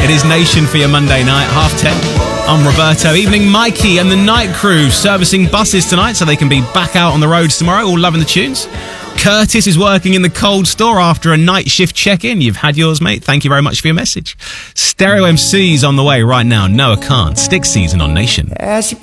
It is Nation for your Monday night, 10:30. I'm Roberto. Evening, Mikey and the night crew servicing buses tonight so they can be back out on the roads tomorrow, all loving the tunes. Curtis is working in the cold store after a night shift check-in. You've had yours, mate. Thank you very much for your message. Stereo MC's on the way right now. Noah Khan, Stick Season on Nation.